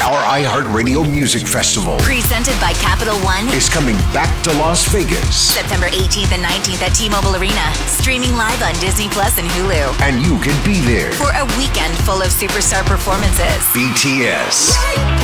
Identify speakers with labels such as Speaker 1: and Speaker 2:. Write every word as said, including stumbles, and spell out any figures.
Speaker 1: Our iHeartRadio Music Festival,
Speaker 2: presented by Capital One,
Speaker 1: is coming back to Las Vegas.
Speaker 2: September eighteenth and nineteenth at T-Mobile Arena. Streaming live on Disney Plus and Hulu.
Speaker 1: And you can be there
Speaker 2: for a weekend full of superstar performances.
Speaker 1: B T S,